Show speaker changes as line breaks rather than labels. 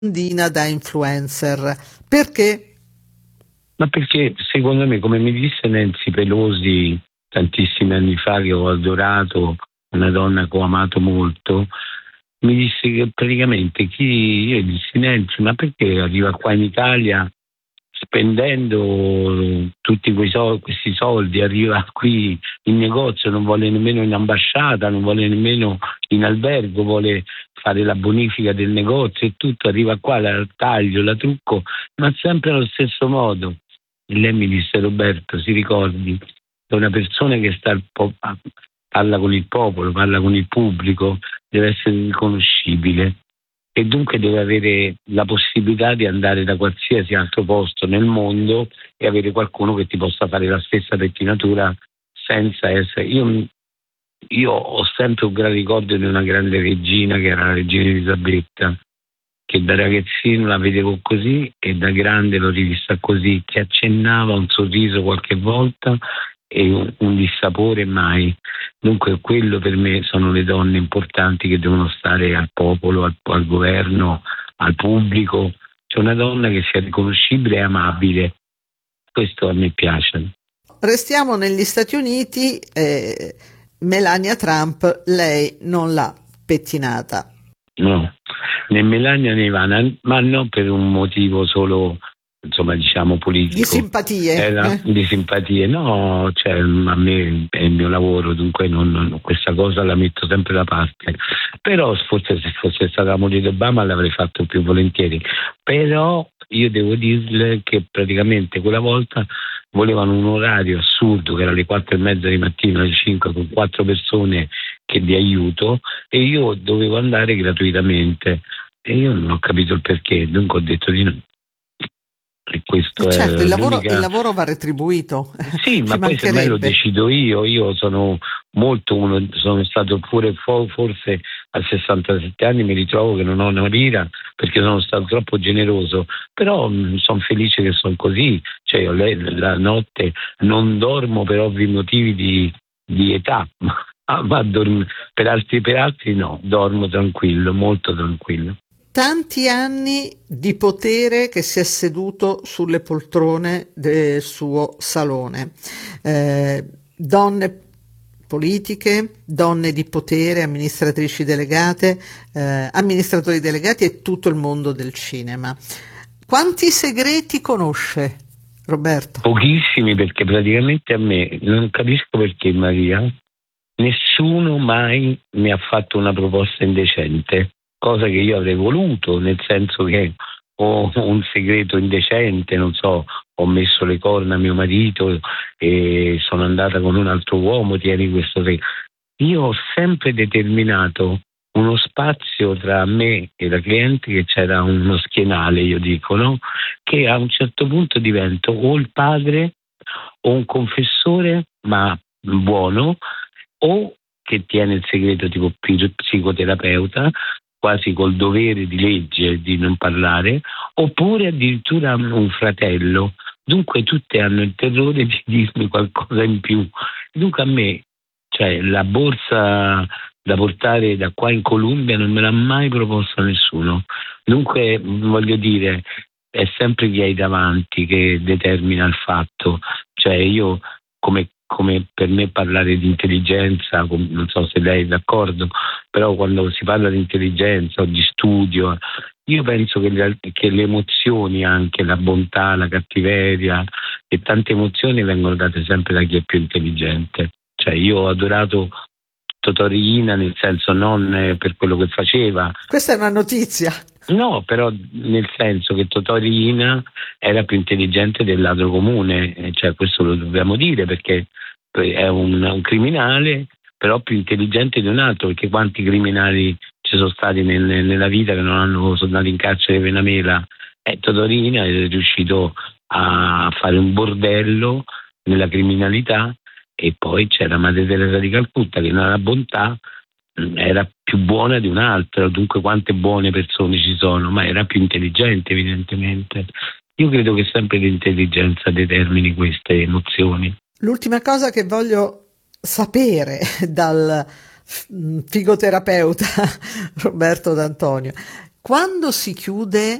Dina da influencer. Perché?
Ma perché secondo me, come mi disse Nancy Pelosi tantissimi anni fa, che ho adorato, una donna che ho amato molto, mi disse che praticamente io dissi Nancy, ma perché arriva qua in Italia spendendo tutti questi soldi, arriva qui in negozio, non vuole nemmeno in ambasciata, non vuole nemmeno in albergo, vuole fare la bonifica del negozio e tutto, arriva qua, la taglio, la trucco, ma sempre allo stesso modo. E lei mi disse: Roberto, si ricordi, è una persona che parla con il popolo, parla con il pubblico, deve essere riconoscibile e dunque deve avere la possibilità di andare da qualsiasi altro posto nel mondo e avere qualcuno che ti possa fare la stessa pettinatura senza essere... Io ho sempre un gran ricordo di una grande regina, che era la regina Elisabetta, che da ragazzino la vedevo così e da grande l'ho rivista così, che accennava un sorriso qualche volta e un dissapore mai. Dunque quello per me sono le donne importanti che devono stare al popolo, al governo, al pubblico. C'è una donna che sia riconoscibile e amabile. Questo a me piace.
Restiamo negli Stati Uniti. Melania Trump, lei non l'ha pettinata.
No, né Melania né Ivana, ma non per un motivo solo, insomma, diciamo politico.
Di simpatie.
Di simpatie, no, cioè, a me è il mio lavoro, dunque questa cosa la metto sempre da parte. Però forse se fosse stata la moglie di Obama l'avrei fatto più volentieri. Però io devo dirle che praticamente quella volta volevano un orario assurdo, che era alle 4:30 di mattina, alle 5, con 4 persone che di aiuto, e io dovevo andare gratuitamente e io non ho capito il perché, dunque ho detto di no. E questo
certo,
è
il lavoro va retribuito.
Sì, ma poi se me lo decido io sono sono stato pure forse a 67 anni, mi ritrovo che non ho una lira perché sono stato troppo generoso, però sono felice che sono così, cioè io la notte non dormo per ovvi motivi di età, ma per altri no, dormo tranquillo, molto tranquillo.
Tanti anni di potere che si è seduto sulle poltrone del suo salone. Donne politiche, donne di potere, amministratrici delegate, amministratori delegati e tutto il mondo del cinema. Quanti segreti conosce, Roberto?
Pochissimi, perché praticamente a me, non capisco perché, Maria, nessuno mai mi ha fatto una proposta indecente, cosa che io avrei voluto, nel senso che ho un segreto indecente, non so, ho messo le corna a mio marito e sono andata con un altro uomo, tieni questo segreto. Io ho sempre determinato uno spazio tra me e la cliente, che c'era uno schienale, io dico, no? Che a un certo punto divento o il padre o un confessore, ma buono, o che tiene il segreto tipo psicoterapeuta, quasi col dovere di legge di non parlare, oppure addirittura un fratello. Dunque tutte hanno il terrore di dirmi qualcosa in più. Dunque a me, cioè, la borsa da portare da qua in Columbia non me l'ha mai proposta nessuno. Dunque voglio dire, è sempre chi hai davanti che determina il fatto. Cioè io, come per me parlare di intelligenza, non so se lei è d'accordo, però quando si parla di intelligenza o di studio, io penso che le emozioni, anche la bontà, la cattiveria e tante emozioni vengono date sempre da chi è più intelligente. Cioè io ho adorato Totò Riina, nel senso non per quello che faceva.
Questa è una notizia.
No, però nel senso che Totò Riina era più intelligente del ladro comune, cioè questo lo dobbiamo dire, perché è un criminale, però più intelligente di un altro, perché quanti criminali ci sono stati nella vita che sono andati in carcere per una mela. Totò Riina è riuscito a fare un bordello nella criminalità, e poi c'era Madre Teresa di Calcutta che nella bontà era più buona di un'altra, dunque quante buone persone ci sono, ma era più intelligente evidentemente. Io credo che sempre l'intelligenza determini queste emozioni.
L'ultima cosa che voglio sapere dal figoterapeuta Roberto D'Antonio: Quando si chiude